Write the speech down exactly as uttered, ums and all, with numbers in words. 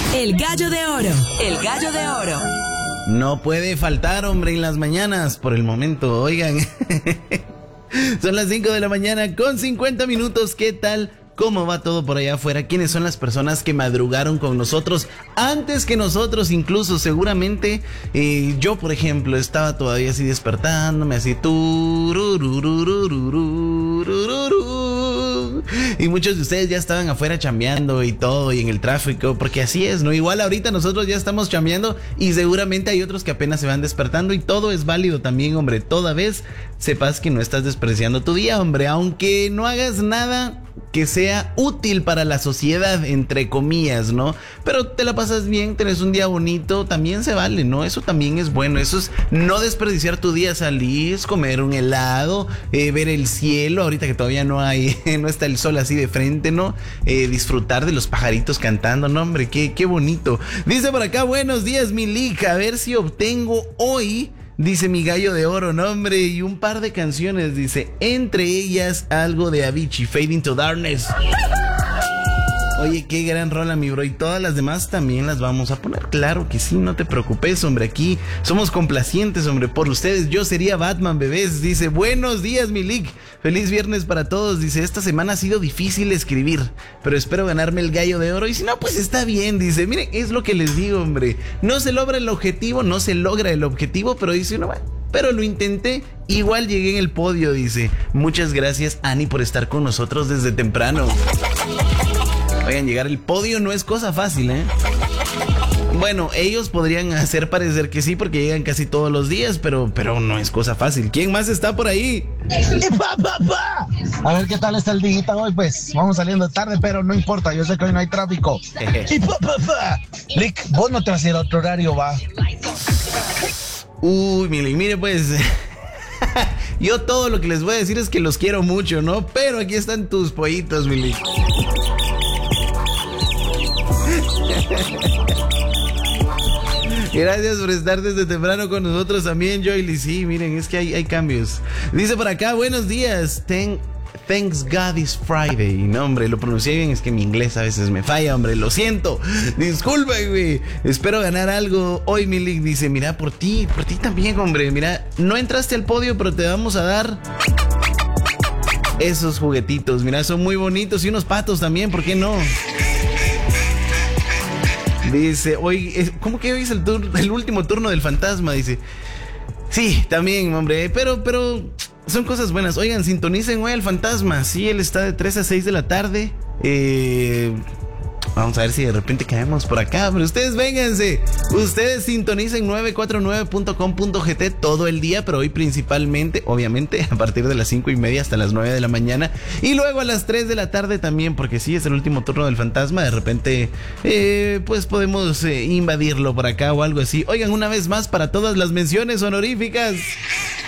El gallo de oro. El gallo de oro. No puede faltar, hombre, en las mañanas, por el momento, oigan. Son las cinco de la mañana con cincuenta minutos, ¿qué tal? ¿Cómo va todo por allá afuera? ¿Quiénes son las personas que madrugaron con nosotros antes que nosotros? Incluso seguramente eh, yo, por ejemplo, estaba todavía así despertándome, así turururururururururu. Y muchos de ustedes ya estaban afuera chambeando y todo, y en el tráfico, porque así es, ¿no? Igual ahorita nosotros ya estamos chambeando y seguramente hay otros que apenas se van despertando y todo es válido también, hombre. Toda vez sepas que no estás despreciando tu día, hombre, aunque no hagas nada que sea útil para la sociedad, entre comillas, ¿no? Pero te la pasas bien, tenés un día bonito, también se vale, ¿no? Eso también es bueno, eso es no desperdiciar tu día, salir, comer un helado, eh, ver el cielo, ahorita que todavía no hay, no está el sol así de frente, ¿no? Eh, disfrutar de los pajaritos cantando, no, hombre, qué, qué bonito. Dice por acá, buenos días, mi Lica, a ver si obtengo hoy... Dice mi gallo de oro, no hombre, y un par de canciones, dice, entre ellas algo de Avicii, Fade into Darkness. Oye, qué gran rola, mi bro, y todas las demás también las vamos a poner, claro que sí, no te preocupes, hombre, aquí somos complacientes, hombre, por ustedes, yo sería Batman, bebés, dice, buenos días, mi Lick, feliz viernes para todos, dice, esta semana ha sido difícil escribir, pero espero ganarme el gallo de oro, y si no, pues está bien, dice, miren, es lo que les digo, hombre, no se logra el objetivo, no se logra el objetivo, pero dice uno, bueno, pero lo intenté, igual llegué en el podio, dice, muchas gracias, Ani, por estar con nosotros desde temprano. Oigan, llegar al podio no es cosa fácil, ¿eh? Bueno, ellos podrían hacer parecer que sí porque llegan casi todos los días, pero, pero no es cosa fácil. ¿Quién más está por ahí? ¡Y pa, pa, pa! A ver qué tal está el digita hoy, pues. Vamos saliendo tarde, pero no importa. Yo sé que hoy no hay tráfico. ¡Y pa, pa, pa! Lick, vos no te vas a ir a otro horario, va. Uy, mire, mire, pues... Yo todo lo que les voy a decir es que los quiero mucho, ¿no? Pero aquí están tus pollitos, mi Lick. Gracias por estar desde temprano con nosotros también, Joyly. Sí, miren, es que hay, hay cambios. Dice por acá, buenos días. Ten, thanks God it's Friday. No, hombre, lo pronuncié bien, es que mi inglés a veces me falla, hombre. Lo siento. Disculpa, güey. Espero ganar algo hoy, mi Lick. Dice, mira, por ti, por ti también, hombre. Mira, no entraste al podio, pero te vamos a dar esos juguetitos. Mira, son muy bonitos y unos patos también, ¿por qué no? Dice, hoy, ¿cómo que hoy es el, tur- el último turno del fantasma? Dice, sí, también, hombre, pero, pero son cosas buenas. Oigan, sintonicen hoy al fantasma. Sí, él está de tres a seis de la tarde. Eh... Vamos a ver si de repente caemos por acá, pero ustedes vénganse, ustedes sintonicen nueve cuatro nueve punto com punto g t todo el día, pero hoy principalmente, obviamente, a partir de las cinco y media hasta las nueve de la mañana, y luego a las tres de la tarde también, porque sí, es el último turno del fantasma, de repente, eh, pues podemos eh, invadirlo por acá o algo así. Oigan, una vez más, para todas las menciones honoríficas,